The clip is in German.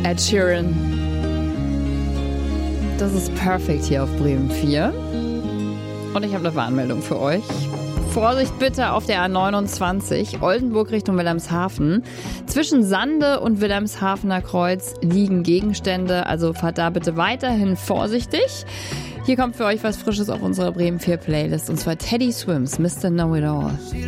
Ed Sheeran. Das ist perfekt hier auf Bremen 4. Und ich habe eine Warnmeldung für euch. Vorsicht bitte auf der A29, Oldenburg Richtung Wilhelmshaven. Zwischen Sande und Wilhelmshavener Kreuz liegen Gegenstände, also fahrt da bitte weiterhin vorsichtig. Hier kommt für euch was Frisches auf unserer Bremen 4 Playlist, und zwar Teddy Swims, Mr. Know-It-All.